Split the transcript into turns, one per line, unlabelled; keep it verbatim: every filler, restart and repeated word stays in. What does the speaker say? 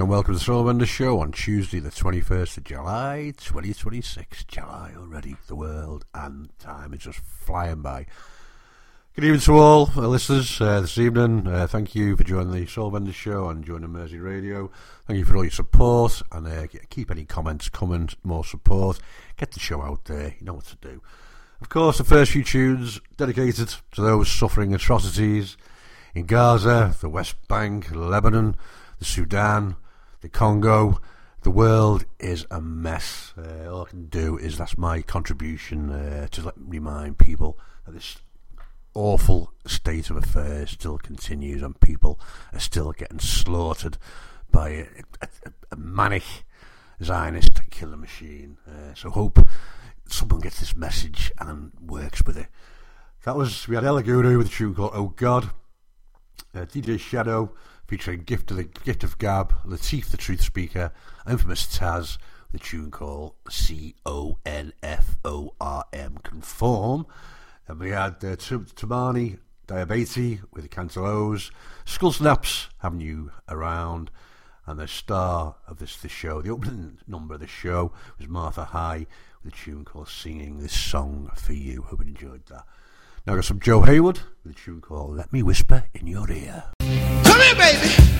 and welcome to the Soul Bender Show on Tuesday the twenty-first of July twenty twenty-six. July already, the world and time is just flying by. Good evening to all uh, listeners uh, this evening. Uh, thank you for joining the Soul Bender Show and joining Mersey Radio. Thank you for all your support, and uh, keep any comments coming, more support. Get the show out there, you know what to do. Of course, the first few tunes dedicated to those suffering atrocities in Gaza, the West Bank, Lebanon, the Sudan, the Congo. The world is a mess. Uh, all I can do is, that's my contribution uh, to let, remind people that this awful state of affairs still continues and people are still getting slaughtered by a, a, a manic Zionist killer machine. Uh, so hope someone gets this message and works with it. That was, we had Ella Guru with a tune called Oh God, uh, D J Shadow featuring Gift of the Gift of Gab, Latif the Truth Speaker, Infamous Taz with a tune called C O N F O R M, Conform. And we had uh, Tamani Diabetes with the Cantalos, Skull Snaps, Having You Around, and the star of this, this show, the opening number of the show, was Martha High with a tune called Singing This Song For You. Hope you enjoyed that. Now I've got some Joe Hayward with a tune called Let Me Whisper In Your Ear.
Come here, baby.